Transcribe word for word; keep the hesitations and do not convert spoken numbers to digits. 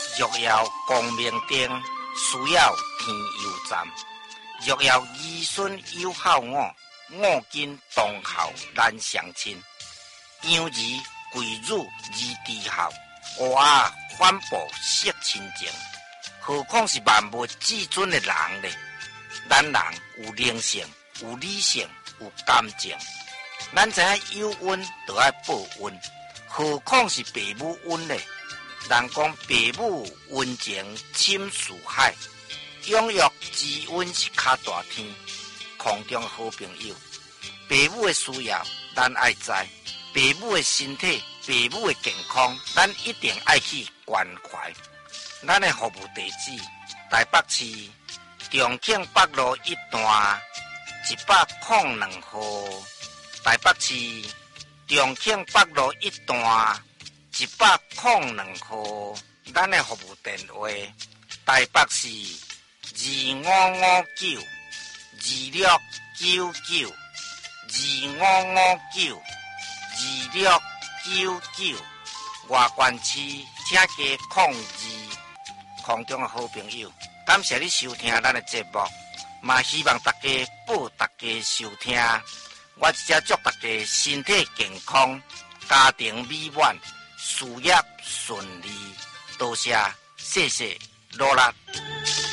若要光明灯，需要天油站。若要儿孙友好我，我今同校难相亲。养儿贵辱而低孝，乌鸦反哺惜亲情。何况是万物至尊的人呢？咱人有灵性，有理性，有感情。咱知影有恩就要报恩，何况是父母恩呢？人讲父母恩情深似海，养育之恩是较大天。空中好朋友，父母的需要咱爱知，父母的身体、父母的健康，咱一定爱去关怀。咱的服务地址：台北市重庆北路一段一百零两号。台北市重庆北路一段一百零两号。咱的服务电话：台北市二五五九二六九九二五五九二六九九。外县市请加控二。空中的好朋友，感谢你收听咱的节目，嘛希望大家报大家收听。我一只祝大家身体健康，家庭美满，事业顺利。多谢，谢谢，努力。